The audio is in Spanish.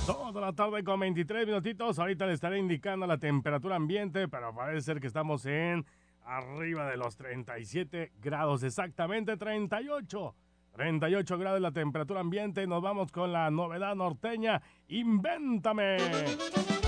Toda la tarde con 23 minutitos. Ahorita le estaré indicando la temperatura ambiente, pero parece ser que estamos en arriba de los 37 grados, exactamente 38. 38 grados la temperatura ambiente. Nos vamos con la novedad norteña. ¡Invéntame!